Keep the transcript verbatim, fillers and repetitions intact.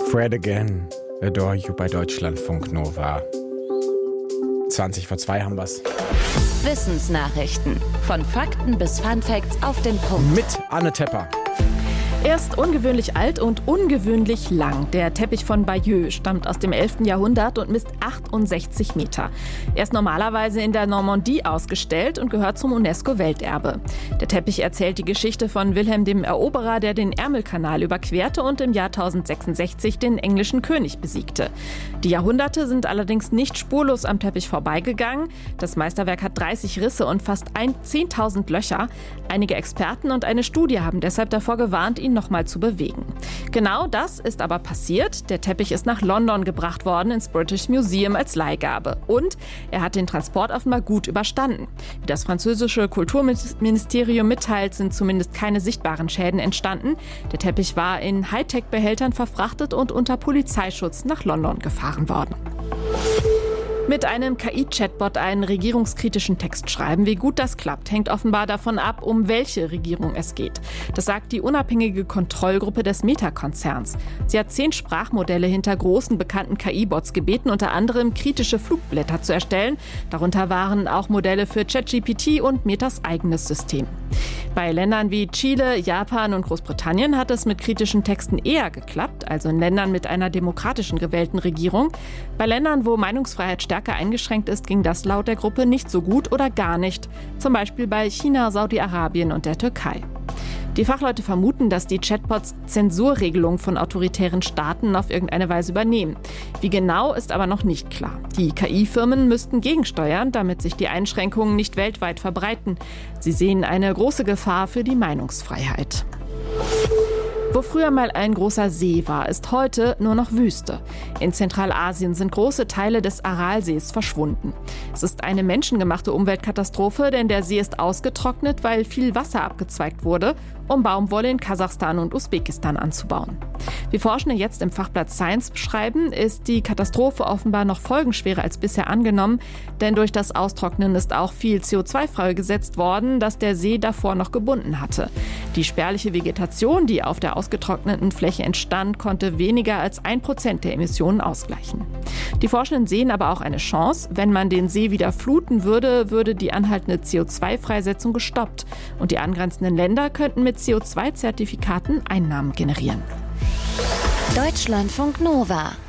Fred Again, Adore You bei Deutschlandfunk Nova. zwanzig vor zwei haben wir's. Wissensnachrichten. Von Fakten bis Funfacts auf den Punkt. Mit Anne Tepper. Er ist ungewöhnlich alt und ungewöhnlich lang. Der Teppich von Bayeux stammt aus dem elften Jahrhundert und misst achtundsechzig Meter. Er ist normalerweise in der Normandie ausgestellt und gehört zum UNESCO-Welterbe. Der Teppich erzählt die Geschichte von Wilhelm dem Eroberer, der den Ärmelkanal überquerte und im Jahr tausendsechsundsechzig den englischen König besiegte. Die Jahrhunderte sind allerdings nicht spurlos am Teppich vorbeigegangen. Das Meisterwerk hat dreißig Risse und fast zehntausend Löcher. Einige Experten und eine Studie haben deshalb davor gewarnt, ihn nochmal zu bewegen. Genau das ist aber passiert. Der Teppich ist nach London gebracht worden, ins British Museum als Leihgabe. Und er hat den Transport offenbar gut überstanden. Wie das französische Kulturministerium mitteilt, sind zumindest keine sichtbaren Schäden entstanden. Der Teppich war in Hightech-Behältern verfrachtet und unter Polizeischutz nach London gefahren worden. Mit einem K I-Chatbot einen regierungskritischen Text schreiben. Wie gut das klappt, hängt offenbar davon ab, um welche Regierung es geht. Das sagt die unabhängige Kontrollgruppe des Meta-Konzerns. Sie hat zehn Sprachmodelle hinter großen bekannten K I-Bots gebeten, unter anderem kritische Flugblätter zu erstellen. Darunter waren auch Modelle für ChatGPT und Metas eigenes System. Bei Ländern wie Chile, Japan und Großbritannien hat es mit kritischen Texten eher geklappt, also in Ländern mit einer demokratischen gewählten Regierung. Bei Ländern, wo Meinungsfreiheit stärker eingeschränkt ist, ging das laut der Gruppe nicht so gut oder gar nicht. Zum Beispiel bei China, Saudi-Arabien und der Türkei. Die Fachleute vermuten, dass die Chatbots Zensurregelungen von autoritären Staaten auf irgendeine Weise übernehmen. Wie genau, ist aber noch nicht klar. Die K I-Firmen müssten gegensteuern, damit sich die Einschränkungen nicht weltweit verbreiten. Sie sehen eine große Gefahr für die Meinungsfreiheit. Wo früher mal ein großer See war, ist heute nur noch Wüste. In Zentralasien sind große Teile des Aralsees verschwunden. Es ist eine menschengemachte Umweltkatastrophe, denn der See ist ausgetrocknet, weil viel Wasser abgezweigt wurde, um Baumwolle in Kasachstan und Usbekistan anzubauen. Wie Forschende jetzt im Fachblatt Science beschreiben, ist die Katastrophe offenbar noch folgenschwerer als bisher angenommen, denn durch das Austrocknen ist auch viel C O zwei freigesetzt worden, das der See davor noch gebunden hatte. Die spärliche Vegetation, die auf der ausgetrockneten Fläche entstand, konnte weniger als ein Prozent der Emissionen ausgleichen. Die Forschenden sehen aber auch eine Chance. Wenn man den See wieder fluten würde, würde die anhaltende C O zwei Freisetzung gestoppt und die angrenzenden Länder könnten mit C O zwei Zertifikaten Einnahmen generieren. Deutschlandfunk Nova.